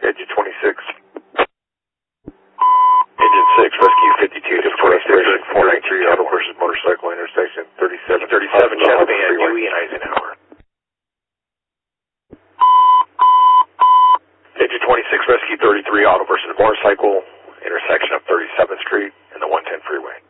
Engine 26. Engine 6, Rescue 52 to 26, 493 Auto versus Motorcycle intersection 37. 37, Chevy and Dewey and Eisenhower. Engine 26, Rescue 33 Auto versus Motorcycle intersection of 37th Street and the 110 freeway.